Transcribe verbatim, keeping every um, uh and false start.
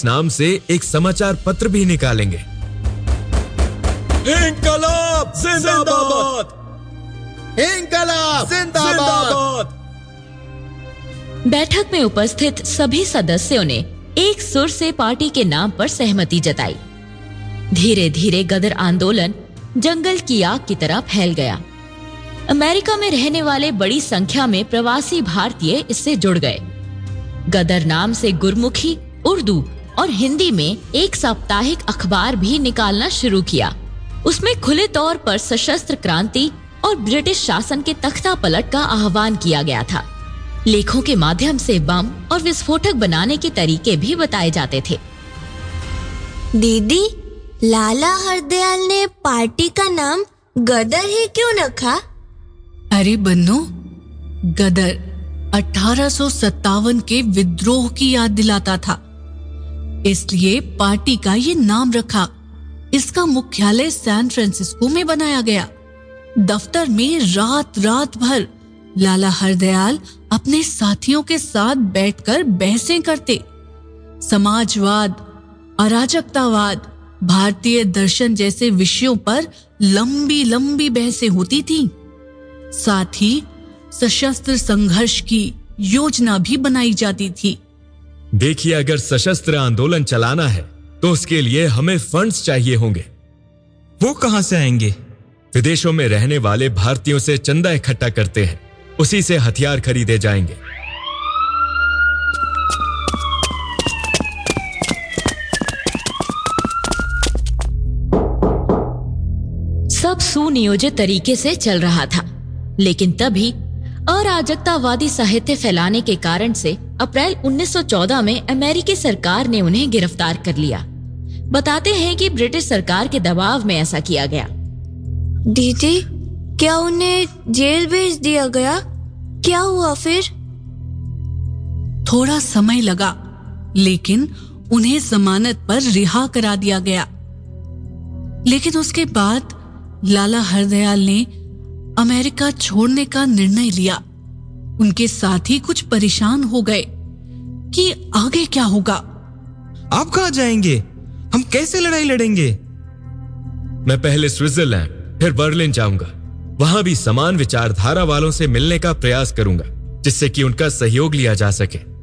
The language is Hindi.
नाम से एक समाचार पत्र भी निकालेंगे। इंकलाब जिंदाबाद! इंकलाब जिंदाबाद! बैठक में उपस्थित सभी सदस्यों ने एक सुर से पार्टी के नाम पर सहमति जताई। धीरे धीरे गदर आंदोलन जंगल की आग की तरह फैल गया। अमेरिका में रहने वाले बड़ी संख्या में प्रवासी भारतीय इससे जुड़ गए। गदर नाम से गुरमुखी, उर्दू और हिंदी में एक साप्ताहिक अखबार भी निकालना शुरू किया। उसमें खुले तौर पर सशस्त्र क्रांति और ब्रिटिश शासन के तख्ता पलट का आह्वान किया गया था। लेखों के माध्यम से बम और विस्फोटक बनाने के तरीके भी बताए जाते थे। दीदी, लाला हरदयाल ने पार्टी का नाम गदर ही क्यों रखा? अरे बन्नो, गदर अठारह सौ सत्तावन के विद्रोह की याद दिलाता था, इसलिए पार्टी का ये नाम रखा। इसका मुख्यालय सैन फ्रांसिस्को में बनाया गया। दफ्तर में रात रात भर लाला हरदयाल अपने साथियों के साथ बैठकर बहसें करते। समाजवाद, अराजकतावाद, भारतीय दर्शन जैसे विषयों पर लंबी लंबी बहसें होती थीं। साथ ही सशस्त्र संघर्ष की योजना भी बनाई जाती थी। देखिए, अगर सशस्त्र आंदोलन चलाना है तो उसके लिए हमें फंड्स चाहिए होंगे। वो कहां से आएंगे? विदेशों में रहने वाले भारतीयों से चंदा इकट्ठा करते हैं, उसी से हथियार खरीदे जाएंगे। सब सुनियोजित तरीके से चल रहा था, लेकिन तभी अराजकतावादी साहित्य फैलाने के कारण से अप्रैल उन्नीस सौ चौदह में अमेरिकी सरकार ने उन्हें गिरफ्तार कर लिया। बताते हैं कि ब्रिटिश सरकार के दबाव में ऐसा किया गया। दीदी, क्या उन्हें जेल भेज दिया गया? क्या हुआ फिर? थोड़ा समय लगा, लेकिन उन्हें जमानत पर रिहा करा दिया गया। लेकिन उसके बाद लाला हरदयाल ने अमेरिका छोड़ने का निर्णय लिया। उनके साथी कुछ परेशान हो गए कि आगे क्या होगा। आप कहां जाएंगे? हम कैसे लड़ाई लड़ेंगे? मैं पहले स्विट्जरलैंड, फिर बर्लिन जाऊंगा। वहां भी समान विचारधारा वालों से मिलने का प्रयास करूंगा, जिससे कि उनका सहयोग लिया जा सके।